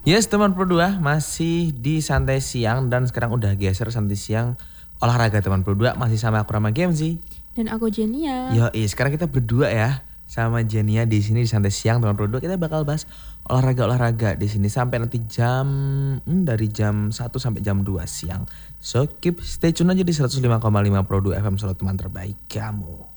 Yes teman Pro 2 masih di santai siang dan sekarang udah geser santai siang olahraga teman Pro 2 masih sama aku Rama Gemzi. Dan aku Jenia. Sekarang kita berdua ya sama Jenia di sini di santai siang teman Pro 2 kita bakal bahas olahraga di sini sampai nanti dari jam 1 sampai jam 2 siang. So keep stay tune aja di 105,5 Pro 2 FM selalu teman terbaik kamu.